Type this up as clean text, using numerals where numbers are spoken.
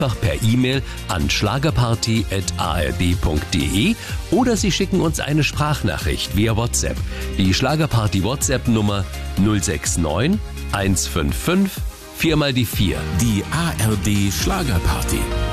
einfach per E-Mail an schlagerparty@ard.de oder Sie schicken uns eine Sprachnachricht via WhatsApp. Die Schlagerparty WhatsApp-Nummer 069 155 4 mal die 4. Die ARD Schlagerparty.